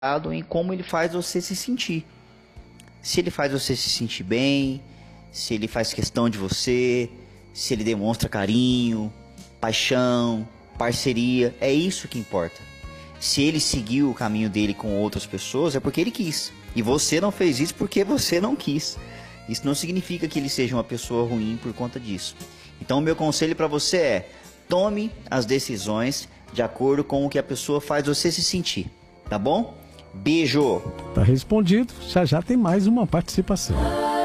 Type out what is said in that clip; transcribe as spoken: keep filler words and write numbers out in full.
em como ele faz você se sentir. Se ele faz você se sentir bem, se ele faz questão de você, se ele demonstra carinho, paixão, parceria, é isso que importa. Se ele seguiu o caminho dele com outras pessoas, é porque ele quis. E você não fez isso porque você não quis. Isso não significa que ele seja uma pessoa ruim por conta disso. Então o meu conselho para você é: tome as decisões de acordo com o que a pessoa faz você se sentir. Tá bom? Beijo! Tá respondido, já já tem mais uma participação.